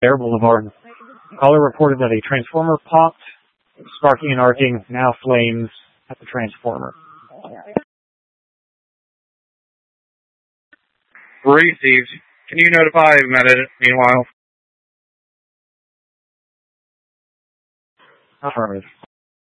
Air Boulevard. Caller reported that a transformer popped, sparking and arcing now flames at the transformer. Received. Can you notify Meta meanwhile? Affirmative.